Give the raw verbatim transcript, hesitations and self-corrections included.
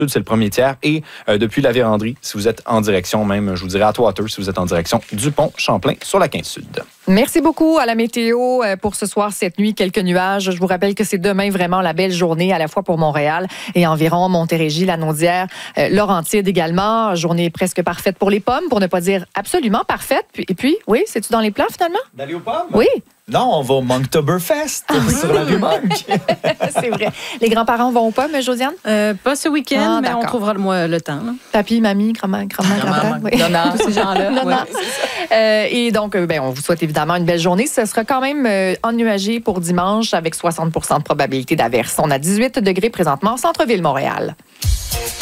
c'est le premier tiers. Et euh, depuis la Vérandrie, si vous êtes en direction, même, je vous dirais, Atwater, si vous êtes en direction du pont Champlain sur la quinze Sud. Merci beaucoup à la météo pour ce soir, cette nuit, quelques nuages. Je vous rappelle que c'est demain vraiment la belle journée, à la fois pour Montréal et environ Montérégie, Lanaudière, euh, Laurentides également. Journée presque parfaite pour les pommes, pour ne pas dire absolument parfaite. Puis, et puis, oui, c'est-tu dans les plans finalement? D'aller aux pommes? Oui. Non, on va au Monctoberfest ah, oui. sur la rue Monk. C'est vrai. Les grands-parents vont aux pommes, Josiane? Euh, pas ce week-end, ah, mais on trouvera le, mois, le temps. Là. Papy, mamie, grand-mère, grand-mère, grand-père. Oui. Nana, tous ces gens-là. Nana. Oui. Euh, et donc, euh, ben, on vous souhaite évidemment une belle journée. Ce sera quand même euh, ennuagé pour dimanche avec soixante pour cent de probabilité d'averse. On a dix-huit degrés présentement au centre-ville Montréal.